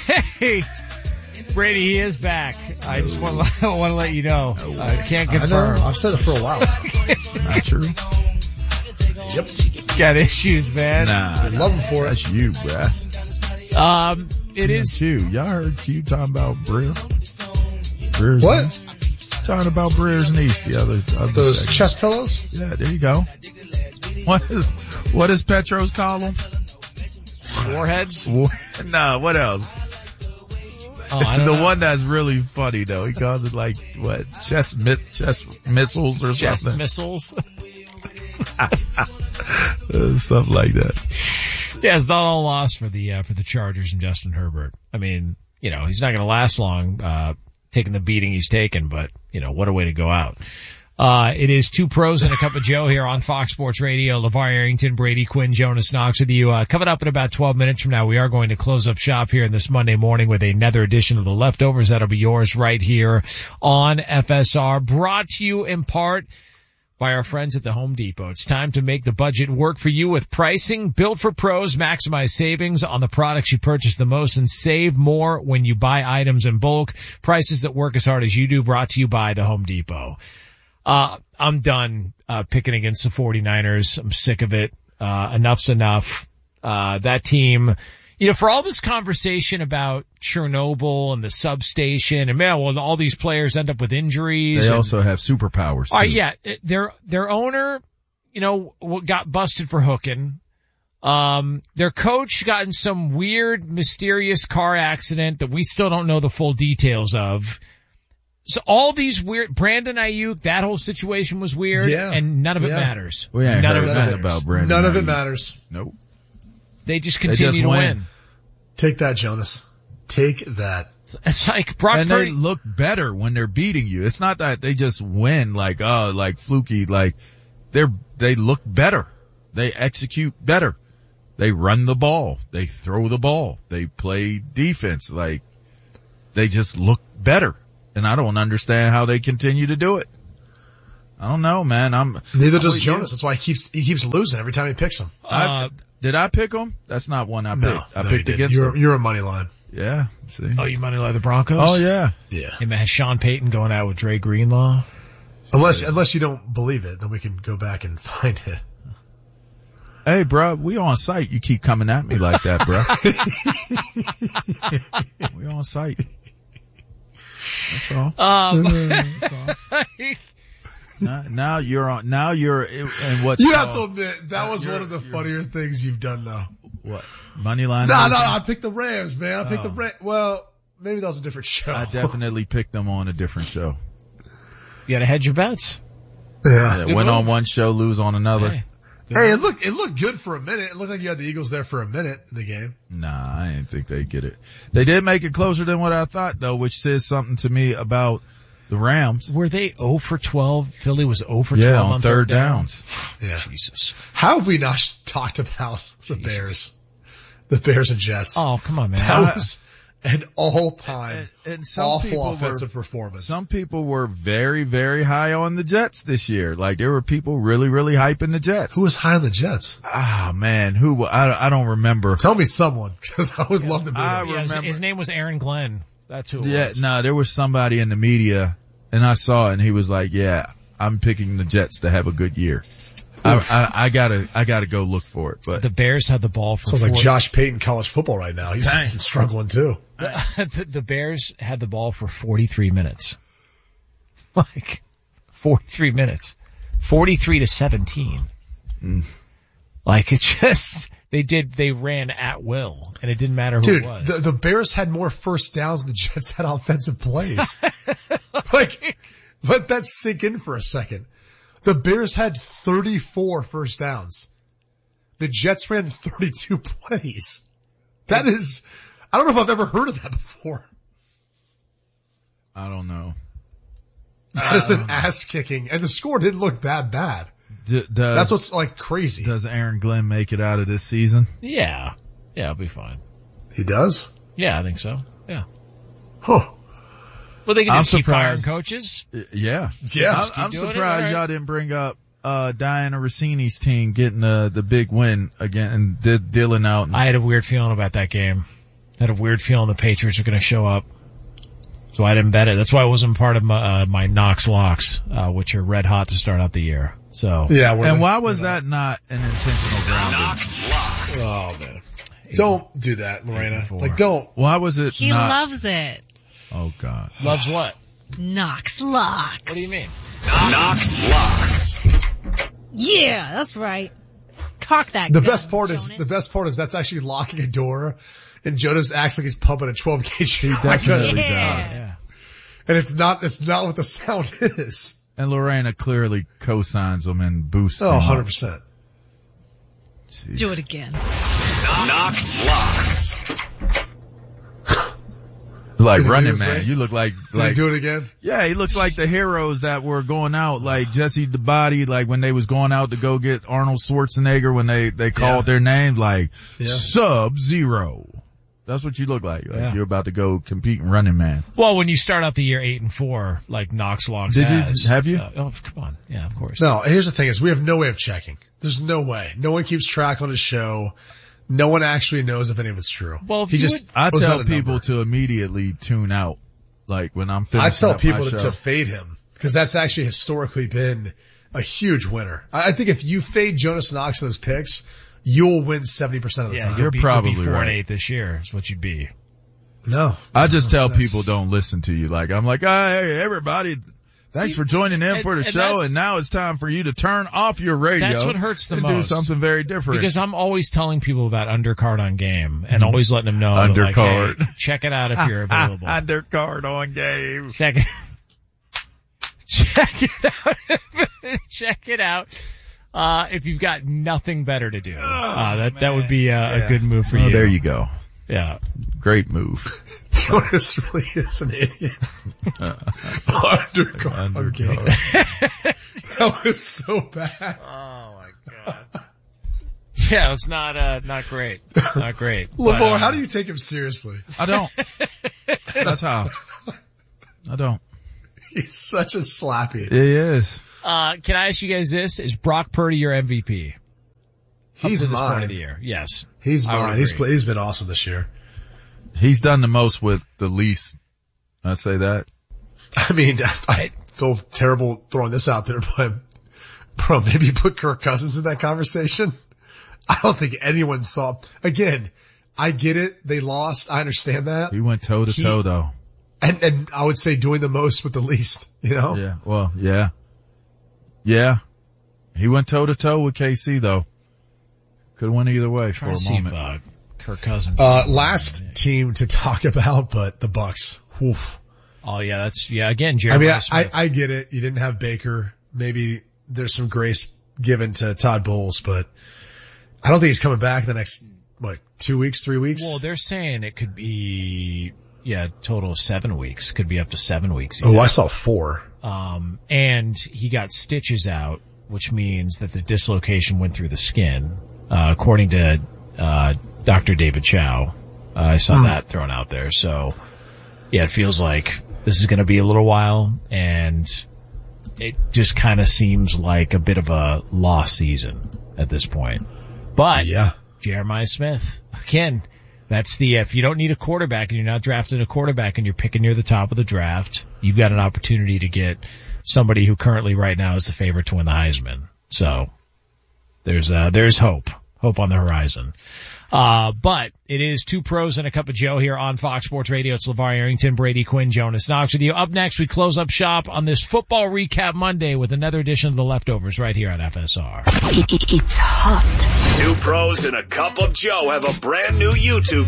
Hey, Brady, he is back. I just want to let you know. I can't confirm. I know. I've said it for a while. Not true. Yep. Got issues, man. Nah. I love him for it. That's you, bruh. It is. you. Y'all heard Q talking about Breer's What? niece? Talking about Breer's niece the other Those segment. chest pillows? Yeah, there you go. What does Petros call them? Warheads? No, what else? Oh, I don't The know. one that's really funny though, he calls it like, what, chest missiles or Chest something? missiles. Something like that. Yeah, it's not all lost for the Chargers and Justin Herbert. I mean, he's not going to last long, taking the beating he's taken, but, what a way to go out. It is Two Pros and a Cup of Joe here on Fox Sports Radio. LeVar Arrington, Brady Quinn, Jonas Knox with you. Coming up in about 12 minutes from now, we are going to close up shop here this Monday morning with another edition of The Leftovers. That'll be yours right here on FSR. Brought to you in part by our friends at the Home Depot. It's time to make the budget work for you with pricing built for pros. Maximize savings on the products you purchase the most and save more when you buy items in bulk. Prices that work as hard as you do, brought to you by the Home Depot. I'm done picking against the 49ers. I'm sick of it. Enough's enough. That team, for all this conversation about Chernobyl and the substation and all these players end up with injuries. They also have superpowers too. Yeah, their owner, got busted for hooking. Their coach got in some weird, mysterious car accident that we still don't know the full details of. So all these weird, Brandon Ayuk, that whole situation was weird, and none of it matters. We ain't none heard of it nothing matters. about Brandon. None of it Ayuk. matters. Nope. They just continue to win. Take that, Jonas. Take that. It's like Brock And Purdy. they look better when they're beating you. It's not that they just win like fluky. Like they look better. They execute better. They run the ball. They throw the ball. They play defense. Like they just look better. And I don't understand how they continue to do it. I don't know, man. Neither does Jonas. That's why he keeps losing every time he picks them. Did I pick them? That's not one I picked. No, I picked you against them. You're a money line. Yeah. See. Oh, you money like the Broncos? Oh yeah. Yeah. Hey man, Sean Payton going out with Dre Greenlaw? Unless you don't believe it, then we can go back and find it. Hey, bro, we on site. You keep coming at me like that, bro. We on site. That's all. Now you're on. Now you're in what's You called, have to admit that was one of the funnier things you've done, though. what money line? No, I picked the Rams, man. I picked the Rams. Well, maybe that was a different show. I definitely picked them on a different show. You gotta hedge your bets. Yeah. Win on one show, lose on another. Hey, it looked good for a minute. It looked like you had the Eagles there for a minute in the game. Nah, I didn't think they'd get it. They did make it closer than what I thought, though, which says something to me about the Rams. Were they 0 for 12? Philly was 0 for 12 Yeah, on on third downs. Yeah. Jesus. How have we not talked about the Bears? The Bears and Jets. Oh, come on, man. That was an all-time And some awful people offensive performance. Some people were very, very high on the Jets this year. Like there were people really, really hyping the Jets. Who was high on the Jets? Ah, man, I don't remember. Tell me someone, because I would love to be I there. Yeah, remember. his name was Aaron Glenn. That's who it Yeah, was. no, there was somebody in the media and I saw it and he was like, yeah, I'm picking the Jets to have a good year. I gotta go look for it, but The Bears had the ball for Sounds like Josh Payton college football right now. He's struggling too. the Bears had the ball for 43 minutes. Like 43 minutes. 43-17. Like it's just they ran at will and it didn't matter who Dude, it was. the Bears had more first downs than the Jets had offensive plays. Like, let that sink in for a second. The Bears had 34 first downs. The Jets ran 32 plays. That is, I don't know if I've ever heard of that before. I don't know. That is an ass kicking, and the score didn't look that bad. That's what's like crazy. Does Aaron Glenn make it out of this season? Yeah, it'll be fine. He does? Yeah, I think so. Yeah. Huh. Well, they can I'm just keep firing surprised. coaches. Yeah. Yeah. I'm doing it, surprised alright. y'all didn't bring up Diana Rossini's team getting the big win again and dealing out. I had a weird feeling about that game. Had a weird feeling the Patriots were going to show up. So I didn't bet it. That's why it wasn't part of my Knox locks, which are red hot to start out the year. So. Yeah. And why was that not an intentional grounding? Knox locks. Oh man. Don't do that, Lorena. 84. Like don't. Why was it He not? loves it. Oh God. Loves what? Knox locks. What do you mean? Knox locks. Yeah, that's right. Cock that The gun, best part Jonas. is that's actually locking a door, and Jonas acts like he's pumping a 12 gauge. He definitely Yeah. Yeah. And it's not what the sound is. And Lorena clearly co-signs them and boosts Oh, them. 100%. Do it again. Knox locks. Like Did he Running do it Man. right? You look like, Can I do it again? yeah, he looks like the heroes that were going out, like Jesse the Body, like when they was going out to go get Arnold Schwarzenegger when they called their name, like Sub-Zero. That's what you look like. Like Yeah. you're about to go compete in Running Man. Well, when you start out the year 8-4, like Knox locks Did you? has. Have you? Oh, come on. Yeah, of course. No, here's the thing is we have no way of checking. There's no way. No one keeps track on his show. No one actually knows if any of it's true. Well, if he you just I puts tell out a people number. to immediately tune out. Like when I'm finishing I tell up my people show. to fade him because that's actually historically been a huge winner. I think if you fade Jonas Knox in his picks, you'll win 70% of the Yeah, time. you're you'd probably be 4-8 right. this year is what you'd be. No. I just tell That's- people don't listen to you. Like I'm like, hey, everybody, thanks for joining in for the show, that's- and now it's time for you to turn off your radio. That's what hurts the and most. do something very different. Because I'm always telling people about Undercard on Game and always letting them know that, like, Undercard. hey, check it out if you're available. Undercard on Game. Check it. Check it out. Check it out. If you've got nothing better to do, that would be a good move for Oh, you. there you go. Yeah. Great move. Jonas really is an idiot. Undercard. Undercard. That was so bad. Oh my god. Yeah, it's not great. Not great. Lamar, how do you take him seriously? I don't. That's how. I don't. He's such a slappy. It is. can I ask you guys this? Is Brock Purdy your MVP? He's Up to this point of the mine. year. Yes. He's I would mine. agree. He's been awesome this year. He's done the most with the least. I'd say that. I mean, I feel terrible throwing this out there, but bro, maybe put Kirk Cousins in that conversation. I don't think anyone saw. Again, I get it. They lost. I understand that. He went toe to toe though. And I would say doing the most with the least, you know? Yeah. Well, yeah. Yeah. He went toe to toe with KC though. Could have went either way for Trying a to see moment. if, Kirk Cousins. Last team to talk about, but the Bucks. Oof. Oh yeah, again, I Jeremiah mean, Smith. I get it. You didn't have Baker. Maybe there's some grace given to Todd Bowles, but I don't think he's coming back the next, 2 weeks, 3 weeks? Well, they're saying it could be, total of 7 weeks. Could be up to 7 weeks. I saw 4. And he got stitches out, which means that the dislocation went through the skin, according to, Dr. David Chow. I saw that thrown out there. So, yeah, it feels like this is going to be a little while, and it just kind of seems like a bit of a lost season at this point. But Yeah. Jeremiah Smith, again, that's if you don't need a quarterback and you're not drafting a quarterback and you're picking near the top of the draft, you've got an opportunity to get somebody who currently right now is the favorite to win the Heisman. So there's hope on the horizon. But it is 2 pros and a cup of Joe here on Fox Sports Radio. It's LeVar Arrington, Brady Quinn, Jonas Knox with you. Up next, we close up shop on this Football Recap Monday with another edition of The Leftovers right here on FSR. It's hot. 2 pros and a cup of Joe have a brand new YouTube